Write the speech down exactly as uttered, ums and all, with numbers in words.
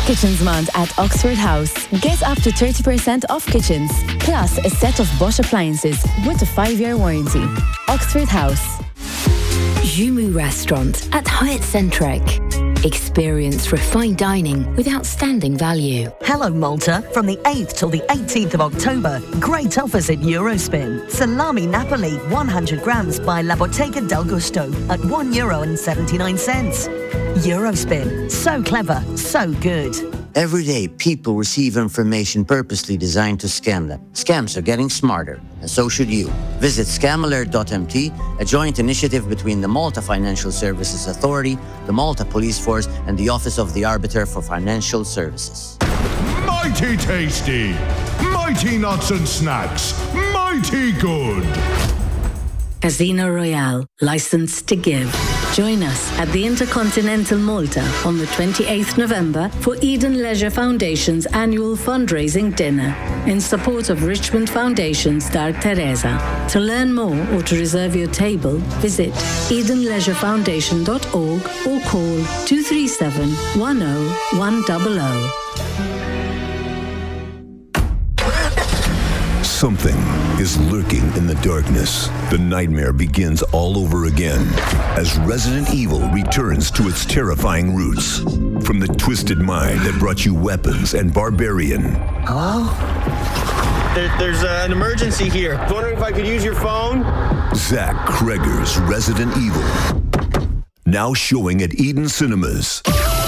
Kitchens Month at Oxford House. Get up to thirty percent off kitchens, plus a set of Bosch appliances with a five-year warranty. Oxford House. Jumu Restaurant at Hyatt Centric. Experience refined dining with outstanding value. Hello Malta, from the eighth till the eighteenth of October, great offers at Eurospin. Salami Napoli one hundred grams by La Bottega del Gusto at one euro and seventy-nine cents. Eurospin, so clever, so good. Every day, people receive information purposely designed to scam them. Scams are getting smarter, and so should you. Visit scam alert dot m t, a joint initiative between the Malta Financial Services Authority, the Malta Police Force, and the Office of the Arbiter for Financial Services. Mighty tasty! Mighty nuts and snacks! Mighty good! Casino Royale, licensed to give. Join us at the Intercontinental Malta on the twenty-eighth of November for Eden Leisure Foundation's annual fundraising dinner in support of Richmond Foundation's Dar Teresa. To learn more or to reserve your table, visit eden leisure foundation dot org or call two three seven, one zero one zero zero. Something is lurking in the darkness. The nightmare begins all over again as Resident Evil returns to its terrifying roots. From the twisted mind that brought you Weapons and Barbarian. Hello? There, there's uh, an emergency here. I was wondering if I could use your phone? Zach Kreger's Resident Evil. Now showing at Eden Cinemas.